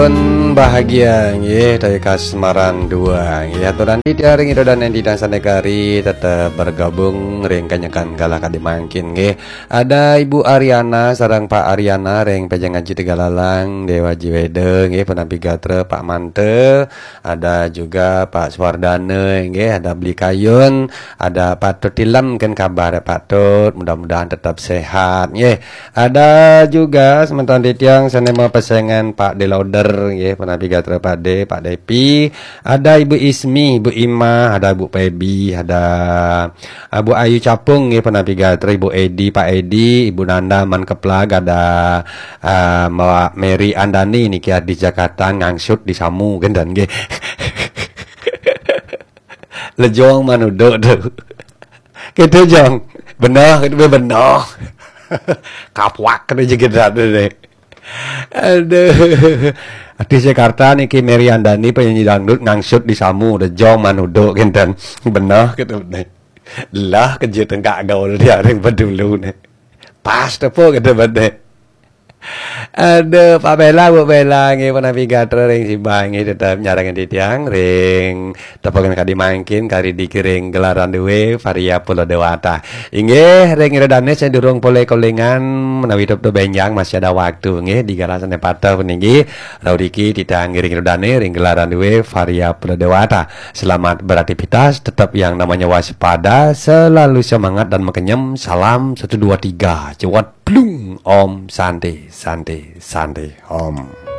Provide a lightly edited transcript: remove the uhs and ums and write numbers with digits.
Bahagia nggih dari Kasmaran 2 nggih aturan di daring itu dan yang di dan sanegari tetap bergabung ring kanyakan galak dimangkin nggih. Ada Ibu Ariana sareng Pak Ariana ring pejang ngaji Tegalalang Dewa Jiwede nggih penapi gatre Pak Mante, ada juga Pak Swardane nggih, ada Beli Kayun, ada Pak Tutilem kan kabar Pak Tut, mudah-mudahan tetap sehat nggih. Ada juga sementara di tiang senema pesengan Pak Deloder nggih penapi gatra Pak De, Pak Depi, ada Ibu Ismi, Ibu Ima, ada Bu Pebi, ada Bu Ayu Capung nggih penapi gatra Ibu Edi, Pak Edi, Ibu Nanda Man Keplag, ada Mbak Mary Andani niki di Jakarta ngangsut di Samu gendan nggih. Lejong manuduk tuh. Gitu jong. Benar, itu benar. Kapwak kena jegedat deh. Aduh. Di Jakarta niki Mary Andani penyanyi dangdut ngangsut di Samu udah jong manuduk genten. Benar gitu deh. Lah kejut enggak gaul dia ring bedulu nih. Pas tepo gitu deh. Aduh, Pak Bella, Bu Bella nggih penapi gatra ring Simbang nggih tetep nyarangan di tiang ring tepokan kadi mangkin kari dikiring gelaran duwe Varia Pulau Dewata. Inggih ring redane saya durung pole kolengan menawi top benjang masih ada waktu nggih di galasan pata puniki raudiki ditang ring redane ring gelaran duwe Varia Pulau Dewata. Selamat beraktivitas, tetap yang namanya waspada, selalu semangat dan mengenyam. Salam 1 2 3 cewat plung om santai santai santai om.